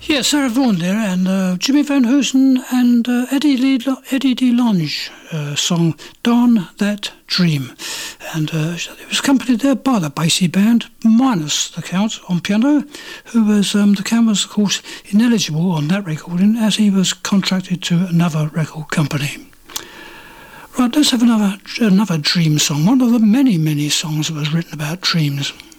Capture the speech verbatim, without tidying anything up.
Yeah, Sarah Vaughan there, and uh, Jimmy Van Heusen and uh, Eddie, Lee, Eddie DeLonge uh, song Darn That Dream. And uh, it was accompanied there by the Basie band, minus the Count on piano, who was, um, the Count was of course ineligible on that recording as he was contracted to another record company. Right, let's have another, another dream song, one of the many, many songs that was written about dreams.